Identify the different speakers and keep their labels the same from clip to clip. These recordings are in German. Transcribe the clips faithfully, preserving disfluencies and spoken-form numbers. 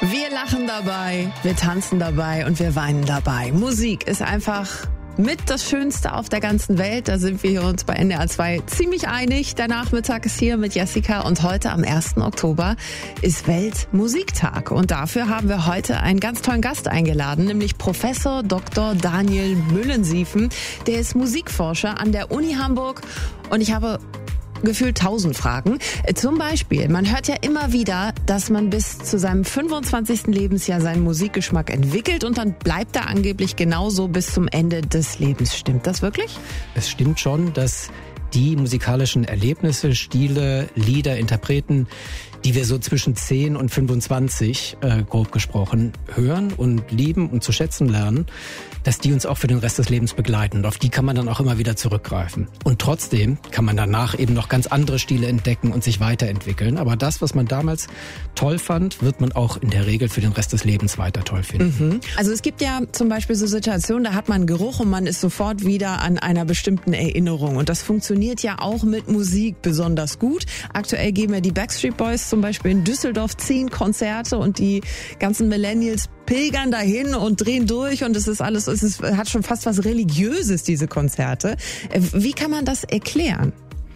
Speaker 1: Wir lachen dabei, wir tanzen dabei und wir weinen dabei. Musik ist einfach mit das Schönste auf der ganzen Welt. Da sind wir uns bei N D R zwei ziemlich einig. Der Nachmittag ist hier mit Jessica und heute am ersten Oktober ist Weltmusiktag. Und dafür haben wir heute einen ganz tollen Gast eingeladen, nämlich Professor Doktor Daniel Müllensiefen. Der ist Musikforscher an der Uni Hamburg und ich habe gefühlt tausend Fragen. Zum Beispiel, man hört ja immer wieder, dass man bis zu seinem fünfundzwanzigsten Lebensjahr seinen Musikgeschmack entwickelt und dann bleibt er angeblich genauso bis zum Ende des Lebens. Stimmt das wirklich?
Speaker 2: Es stimmt schon, dass die musikalischen Erlebnisse, Stile, Lieder, Interpreten, die wir so zwischen zehn und fünfundzwanzig, äh, grob gesprochen, hören und lieben und zu schätzen lernen, dass die uns auch für den Rest des Lebens begleiten. Und auf die kann man dann auch immer wieder zurückgreifen. Und trotzdem kann man danach eben noch ganz andere Stile entdecken und sich weiterentwickeln. Aber das, was man damals toll fand, wird man auch in der Regel für den Rest des Lebens weiter toll finden.
Speaker 1: Mhm. Also es gibt ja zum Beispiel so Situationen, da hat man einen Geruch und man ist sofort wieder an einer bestimmten Erinnerung. Und das funktioniert ja auch mit Musik besonders gut. Aktuell geben ja die Backstreet Boys zum Beispiel in Düsseldorf zehn Konzerte und die ganzen Millennials pilgern dahin und drehen durch und es ist alles, es ist, hat schon fast was Religiöses, diese Konzerte. Wie kann man das erklären?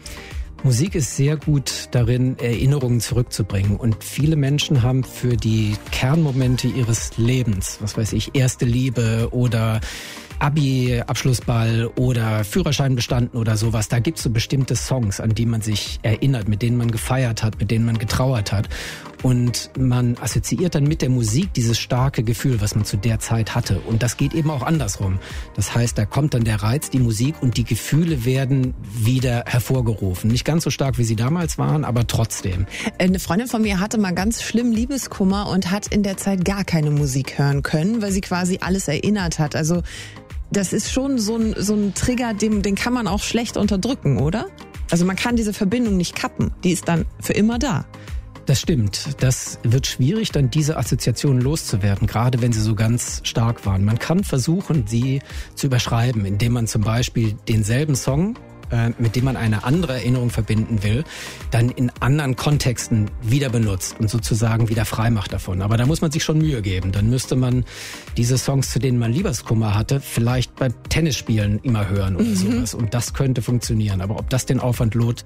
Speaker 2: Musik ist sehr gut darin, Erinnerungen zurückzubringen. Und viele Menschen haben für die Kernmomente ihres Lebens, was weiß ich, erste Liebe oder Abi, Abschlussball oder Führerschein bestanden oder sowas, da gibt's so bestimmte Songs, an die man sich erinnert, mit denen man gefeiert hat, mit denen man getrauert hat. Und man assoziiert dann mit der Musik dieses starke Gefühl, was man zu der Zeit hatte. Und das geht eben auch andersrum. Das heißt, da kommt dann der Reiz, die Musik und die Gefühle werden wieder hervorgerufen. Nicht ganz so stark, wie sie damals waren, aber trotzdem.
Speaker 1: Eine Freundin von mir hatte mal ganz schlimm Liebeskummer und hat in der Zeit gar keine Musik hören können, weil sie quasi alles erinnert hat. Also das ist schon so ein, so ein Trigger, den, den kann man auch schlecht unterdrücken, oder? Also man kann diese Verbindung nicht kappen. Die ist dann für immer da.
Speaker 2: Das stimmt. Das wird schwierig, dann diese Assoziationen loszuwerden, gerade wenn sie so ganz stark waren. Man kann versuchen, sie zu überschreiben, indem man zum Beispiel denselben Song, äh, mit dem man eine andere Erinnerung verbinden will, dann in anderen Kontexten wieder benutzt und sozusagen wieder frei macht davon. Aber da muss man sich schon Mühe geben. Dann müsste man diese Songs, zu denen man Liebeskummer hatte, vielleicht beim Tennisspielen immer hören oder mhm. sowas. Und das könnte funktionieren. Aber ob das den Aufwand lohnt?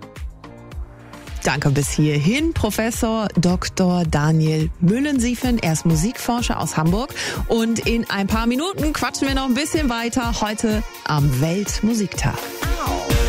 Speaker 1: Danke bis hierhin, Professor Doktor Daniel Müllensiefen. Er ist Musikforscher aus Hamburg. Und in ein paar Minuten quatschen wir noch ein bisschen weiter heute am Weltmusiktag.